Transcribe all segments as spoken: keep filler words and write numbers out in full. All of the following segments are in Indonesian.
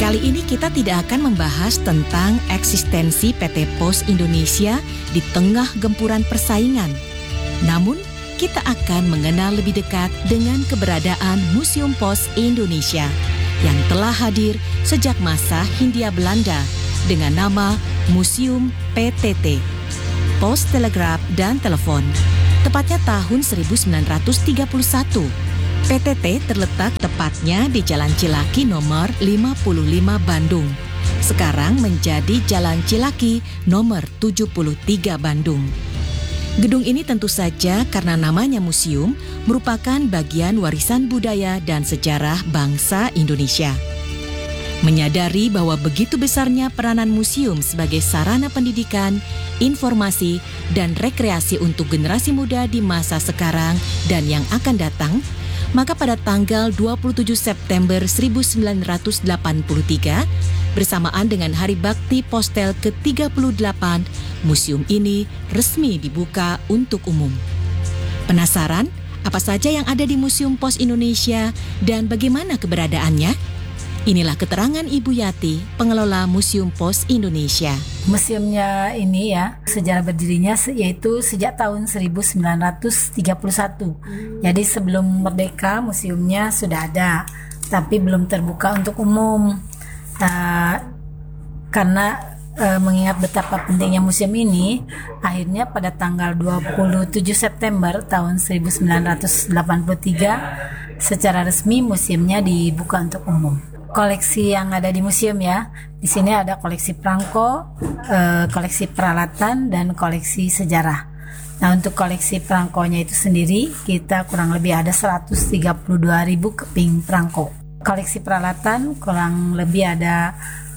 Kali ini kita tidak akan membahas tentang eksistensi P T Pos Indonesia di tengah gempuran persaingan. Namun, kita akan mengenal lebih dekat dengan keberadaan Museum Pos Indonesia yang telah hadir sejak masa Hindia Belanda dengan nama Museum P T T, Pos Telegraf dan Telepon. Tepatnya tahun seribu sembilan ratus tiga puluh satu. P T T terletak tepatnya di Jalan Cilaki nomor lima puluh lima Bandung. Sekarang menjadi Jalan Cilaki nomor tujuh puluh tiga Bandung. Gedung ini tentu saja karena namanya museum merupakan bagian warisan budaya dan sejarah bangsa Indonesia. Menyadari bahwa begitu besarnya peranan museum sebagai sarana pendidikan, informasi, dan rekreasi untuk generasi muda di masa sekarang dan yang akan datang, maka pada tanggal dua puluh tujuh September seribu sembilan ratus delapan puluh tiga, bersamaan dengan Hari Bakti Postel ke tiga puluh delapan, museum ini resmi dibuka untuk umum. Penasaran apa saja yang ada di Museum Pos Indonesia dan bagaimana keberadaannya? Inilah keterangan Ibu Yati, pengelola Museum Pos Indonesia. Museumnya ini ya, sejarah berdirinya yaitu sejak tahun seribu sembilan ratus tiga puluh satu. Hmm. Jadi sebelum merdeka museumnya sudah ada, tapi belum terbuka untuk umum. Uh, karena uh, mengingat betapa pentingnya museum ini, akhirnya pada tanggal dua puluh tujuh September tahun seribu sembilan ratus delapan puluh tiga, secara resmi museumnya dibuka untuk umum. Koleksi yang ada di museum ya, di sini ada koleksi perangko, eh, koleksi peralatan, dan koleksi sejarah. Nah, untuk koleksi perangkonya itu sendiri kita kurang lebih ada seratus tiga puluh dua ribu keping perangko. Koleksi peralatan kurang lebih ada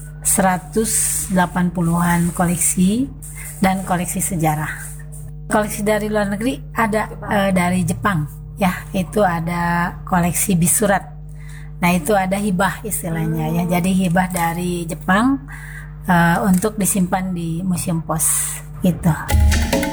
seratus delapan puluhan koleksi, dan koleksi sejarah. Koleksi dari luar negeri ada eh, dari Jepang ya, itu ada koleksi bisurat. Nah, itu ada hibah istilahnya ya. Jadi hibah dari Jepang uh, untuk disimpan di Museum Pos gitu.